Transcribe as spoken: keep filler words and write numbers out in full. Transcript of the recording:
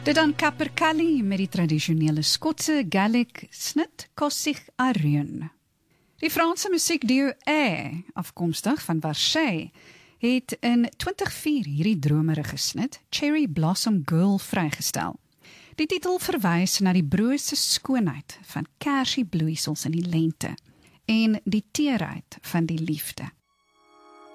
Dit dan Capercaillie met die tradisionele Skotse Gaelic snit Cossich Arun. Die Franse musiekduo A, afkomstig van Marseille, het in twintig vier hierdie dromerige snit Cherry Blossom Girl vrygestel. Die titel verwys na die brose skoonheid van kersiebloeisels in die lente en die teerheid van die liefde.